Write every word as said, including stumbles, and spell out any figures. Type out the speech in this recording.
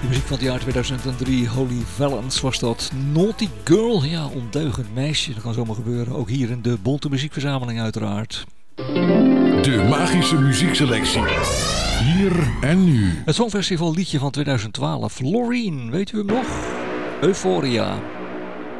Muziek van het jaar tweeduizend drie, Holy Valance was dat. Naughty Girl, ja, ondeugend meisje. Dat kan zomaar gebeuren. Ook hier in de Bonte Muziekverzameling uiteraard. De magische muziekselectie. Hier en nu. Het Songfestival liedje van tweeduizend twaalf. Loreen, weet u hem nog? Euphoria.